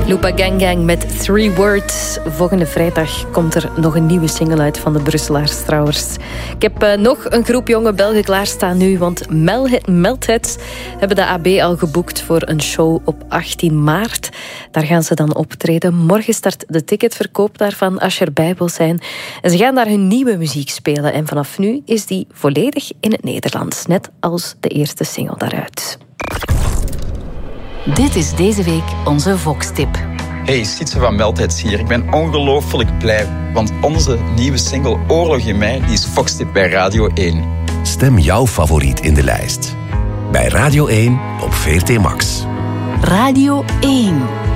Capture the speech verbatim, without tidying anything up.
Lupa Gang Gang met Three Words. Volgende vrijdag komt er nog een nieuwe single uit van de Brusselaars trouwens. Ik heb uh, nog een groep jonge Belgen klaarstaan nu, want Meltheads hebben de A B al geboekt voor een show op achttien maart. Daar gaan ze dan optreden. Morgen start de ticketverkoop daarvan als je erbij wil zijn. En ze gaan daar hun nieuwe muziek spelen. En vanaf nu is die volledig in het Nederlands, net als de eerste single daaruit. Dit is deze week onze Vox-tip. Hey, Sietse van Meltheads hier. Ik ben ongelooflijk blij, want onze nieuwe single Oorlog in mij die is Vox-tip bij Radio één. Stem jouw favoriet in de lijst. Bij Radio één op V R T Max. Radio één.